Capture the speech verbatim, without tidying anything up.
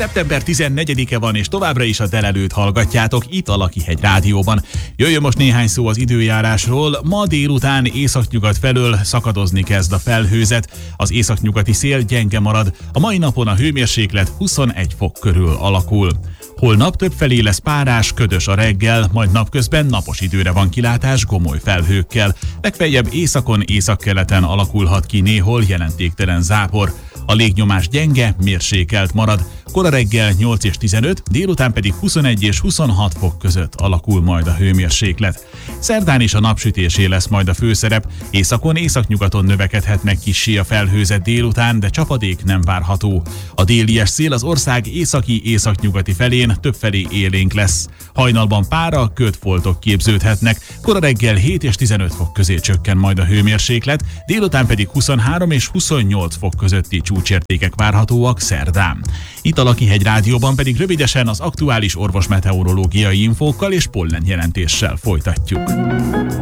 szeptember tizennegyedike van, és továbbra is a Delelőt hallgatjátok itt a Lakihegy Rádióban. Jöjjön most néhány szó az időjárásról. Ma délután északnyugat felől szakadozni kezd a felhőzet. Az északnyugati szél gyenge marad. A mai napon a hőmérséklet huszonegy fok körül alakul. Holnap többfelé lesz párás, ködös a reggel, majd napközben napos időre van kilátás gomoly felhőkkel. Legfeljebb északon, északkeleten alakulhat ki néhol jelentéktelen zápor. A légnyomás gyenge, mérsékelt marad. Kora reggel nyolc és tizenöt, délután pedig huszonegy és huszonhat fok között alakul majd a hőmérséklet. Szerdán is a napsütésé lesz majd a főszerep. Északon, északnyugaton növekedhetnek kissé a felhőzet délután, de csapadék nem várható. A délies szél az ország északi, északnyugati felén többfelé élénk lesz. Hajnalban pára, ködfoltok képződhetnek. Kora reggel hét és tizenöt fok közé csökken majd a hőmérséklet, délután pedig huszonhárom és huszonnyolc fok közötti csúcsértékek várhatóak szerdán. Itt a Lakihegy Rádióban pedig rövidesen az aktuális orvosmeteorológiai infókkal és pollenjelentéssel folytatjuk.